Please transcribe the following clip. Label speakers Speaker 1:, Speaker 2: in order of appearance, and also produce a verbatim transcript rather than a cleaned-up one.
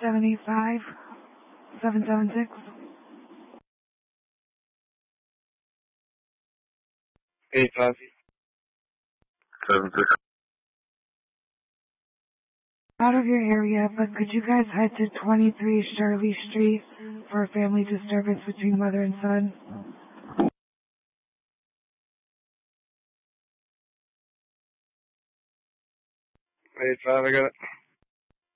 Speaker 1: seven eight five, seven seven six.
Speaker 2: Eight five. Seven six.
Speaker 1: Out of your area, but could you guys head to twenty-three Shirley Street for a family disturbance between mother and son?
Speaker 2: Eight five, I got it.